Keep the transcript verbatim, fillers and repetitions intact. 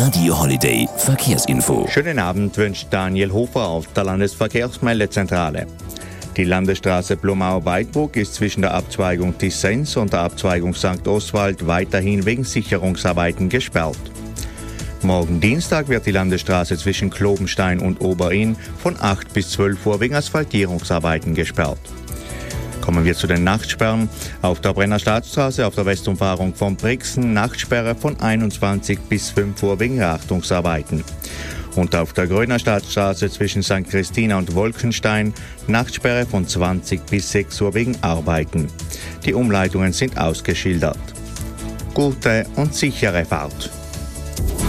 Radio Holiday Verkehrsinfo. Schönen Abend wünscht Daniel Hofer auf der Landesverkehrsmeldezentrale. Die Landesstraße Blumau-Weidbruck ist zwischen der Abzweigung Tissens und der Abzweigung Sankt Oswald weiterhin wegen Sicherungsarbeiten gesperrt. Morgen Dienstag wird die Landesstraße zwischen Klobenstein und Oberinn von acht bis zwölf Uhr wegen Asphaltierungsarbeiten gesperrt. Kommen wir zu den Nachtsperren. Auf der Brenner Staatsstraße auf der Westumfahrung von Brixen Nachtsperre von einundzwanzig bis fünf Uhr wegen Wartungsarbeiten. Und auf der Gröner Staatsstraße zwischen Sankt Christina und Wolkenstein Nachtsperre von zwanzig bis sechs Uhr wegen Arbeiten. Die Umleitungen sind ausgeschildert. Gute und sichere Fahrt.